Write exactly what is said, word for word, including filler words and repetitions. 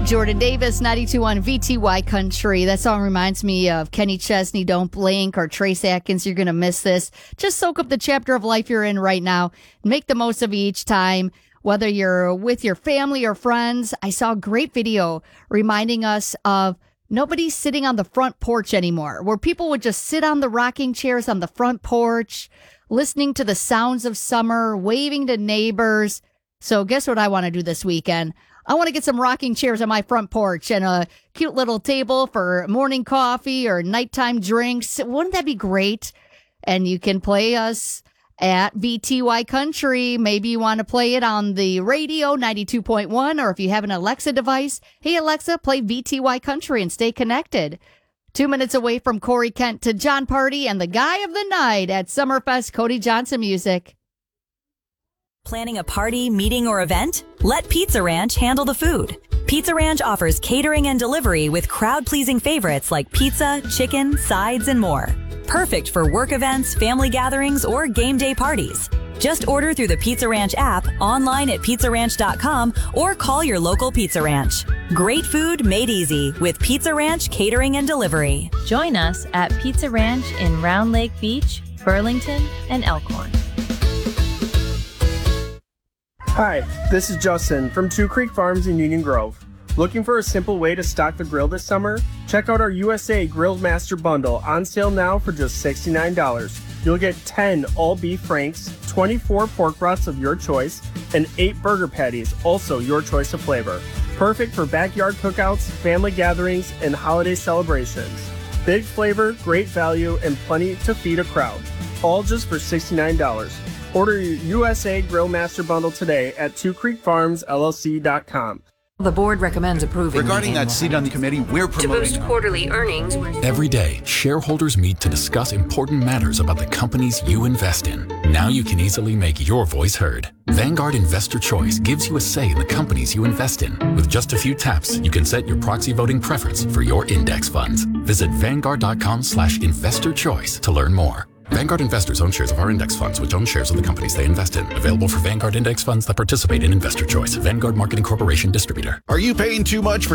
Jordan Davis, ninety-two on V T Y Country. That song reminds me of Kenny Chesney, Don't Blink, or Trace Atkins, You're Gonna Miss This. Just soak up the chapter of life you're in right now. Make the most of each time, whether you're with your family or friends. I saw a great video reminding us of nobody sitting on the front porch anymore, where people would just sit on the rocking chairs on the front porch, listening to the sounds of summer, waving to neighbors. So guess what I want to do this weekend? I want to get some rocking chairs on my front porch and a cute little table for morning coffee or nighttime drinks. Wouldn't that be great? And you can play us at V T Y Country. Maybe you want to play it on the radio, ninety-two point one, or if you have an Alexa device, hey, Alexa, play V T Y Country and stay connected. Two minutes away from Corey Kent to John Party and the guy of the night at Summerfest, Cody Johnson Music. Planning a party, meeting, or event? Let Pizza Ranch handle the food. Pizza Ranch offers catering and delivery with crowd-pleasing favorites like pizza, chicken, sides, and more. Perfect for work events, family gatherings, or game day parties. Just order through the Pizza Ranch app, online at pizza ranch dot com, or call your local Pizza Ranch. Great food made easy with Pizza Ranch Catering and Delivery. Join us at Pizza Ranch in Round Lake Beach, Burlington, and Elkhorn. Hi, this is Justin from Two Creek Farms in Union Grove. Looking for a simple way to stock the grill this summer? Check out our U S A Grill Master Bundle on sale now for just sixty-nine dollars. You'll get ten all-beef franks, twenty-four pork brats of your choice, and eight burger patties, also your choice of flavor. Perfect for backyard cookouts, family gatherings, and holiday celebrations. Big flavor, great value, and plenty to feed a crowd. All just for sixty-nine dollars. Order your U S A Grill Master Bundle today at two creek farms L L C dot com. The board recommends approving. Regarding that seat on the committee, we're promoting to boost quarterly earnings. Every day, shareholders meet to discuss important matters about the companies you invest in. Now you can easily make your voice heard. Vanguard Investor Choice gives you a say in the companies you invest in. With just a few taps, you can set your proxy voting preference for your index funds. Visit vanguard dot com slash investor choice to learn more. Vanguard investors own shares of our index funds, which own shares of the companies they invest in. Available for Vanguard index funds that participate in Investor Choice. Vanguard Marketing Corporation Distributor. Are you paying too much for